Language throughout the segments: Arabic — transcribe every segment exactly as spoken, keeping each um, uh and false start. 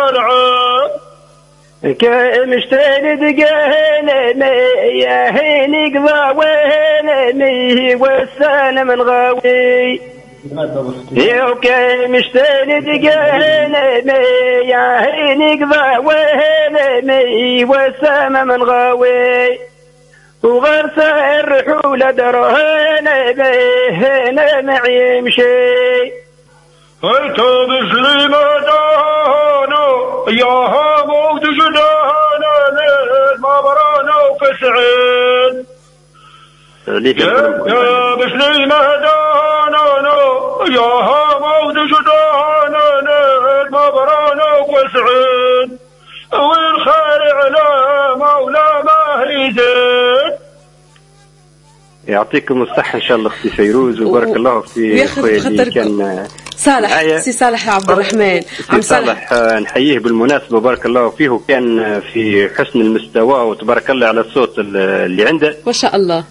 الخرعة كمشتري دقهلني يا هيني قضاويني والسنة من غاوي يا كمشتري دقهلني يا هيني قضاويني والسنة من غاوي وغرس الرحولة درهنا بهنا معي يمشي هيتو بسليمة دهانو ياها موت جدانا ما برانا وكسعين يا بسليمة دهانو ياها موت جدانا ما برانا وكسعين والخير على مولا ما هيزين. يعطيكم الصحة إن شاء الله أختي فيروز وبارك الله في أخوي اللي كان صالح سي صالح عبد الرحمن. عم صالح نحييه بالمناسبة بارك الله فيه وكان في حسن المستوى وتبارك الله على الصوت اللي عنده ما شاء الله.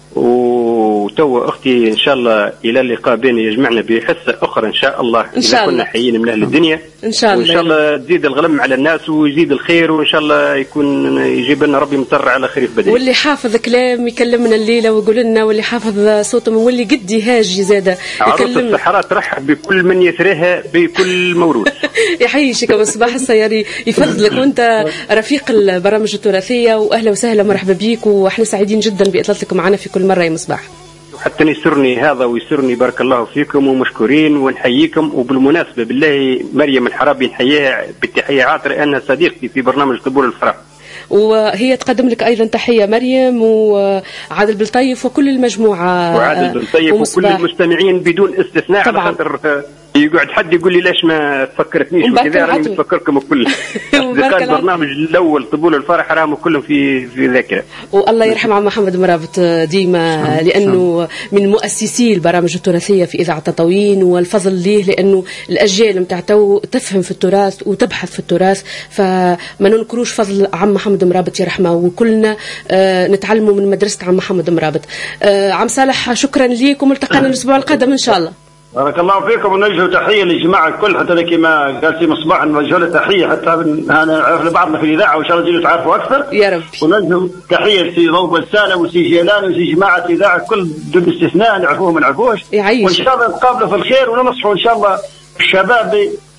وتو أختي إن شاء الله إلى اللقاء بين يجمعنا بحصة أخرى إن شاء الله إن شاء الله. كنا حيين من أهل الدنيا إن شاء الله. وإن شاء الله تزيد الغلم على الناس ويزيد الخير وإن شاء الله يكون يجيب لنا ربي مطر على خريف بديل. واللي حافظ كلام يكلمنا الليلة ويقول لنا واللي حافظ صوته واللي قد يهاجي زادة عروس الصحراء ترحب بكل من يثريها بكل موروث. يحييك مصباح السياري يفضلك وانت رفيق البرامج التراثية واهلا وسهلا مرحبا بيك واحنا سعيدين جدا باطلالتك معنا في كل مرة يا مصباح. حتى يسرني هذا ويسرني بارك الله فيكم ومشكورين ونحييكم. وبالمناسبة بالله مريم الحرابي نحييها بالتحية عاطرة أنها صديقتي في برنامج طبول الفرح وهي تقدم لك أيضا تحية مريم وعادل بالطيف وكل المجموعة وعادل بالطيف وكل المستمعين بدون استثناء طبعا. على خاطر يقعد حد يقول لي ليش ما تفكرتنيش وكذا راني متفكركم الكل. أصدقاء البرنامج الأول طبول الفرح راهم كلهم في في ذاكرة. والله يرحم عم محمد مرابط ديما لأنه من مؤسسي البرامج التراثية في إذاعة تطاوين والفضل ليه لأنه الأجيال متاعته تفهم في التراث وتبحث في التراث فما ننكروش فضل عم محمد مرابط يرحمه وكلنا آه نتعلموا من مدرسة عم محمد مرابط. آه عم صالح شكرا ليكم والتقينا الأسبوع القادم إن شاء الله. بارك الله فيكم ونوجه تحيه للجماعه الكل حتى كما قال سي مصباح نوجه له تحيه حتى نعرف لبعضنا في الاذاعه وان شاء الله تجينا تعرفوا اكثر يا رب. ونوجه تحيه لسي ضوء بسالم وسي جيلان وسي جماعه الاذاعه الكل بدون استثناء نعرفوهم ما نعرفوش وان شاء الله نتقابلوا في الخير وننصحوا ان شاء الله الشباب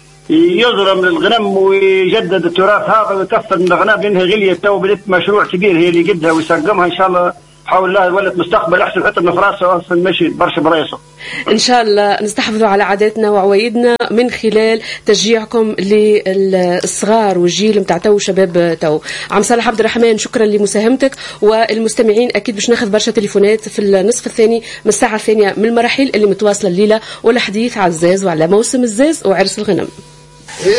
يزرم الغنم ويجدد التراث هذا ويكثر من الغنم لانها غليه تو بدات مشروع كبير هي اللي قدها ويسقمها ان شاء الله حول الله ولت مستقبل احسن حتى من فرنسا اصلا مشي برشا بريصه. ان شاء الله نستحفظوا على عاداتنا وعوايدنا من خلال تشجيعكم للصغار والجيل نتاع تو شباب تو. عم صالح عبد الرحمن شكرا لمساهمتك والمستمعين اكيد باش ناخذ برشا تليفونات في النصف الثاني من الساعه الثانيه من المراحل اللي متواصله الليله والحديث على الزاز وعلى موسم الزاز وعرس الغنم.